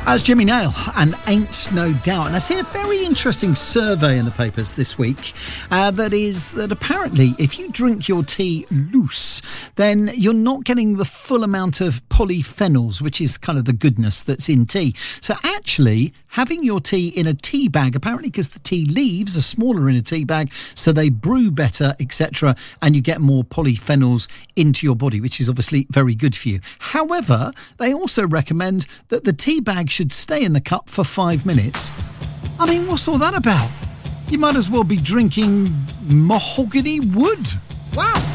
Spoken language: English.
That's Jimmy Nail and Ain't No Doubt. And I see a very interesting survey in the papers this week that apparently if you drink your tea loose, then you're not getting the full amount of polyphenols, which is kind of the goodness that's in tea. So actually, having your tea in a tea bag, apparently because the tea leaves are smaller in a tea bag, so they brew better, etc., and you get more polyphenols into your body, which is obviously very good for you. However, they also recommend that the tea bag should stay in the cup for 5 minutes. I mean, what's all that about? You might as well be drinking mahogany wood. Wow.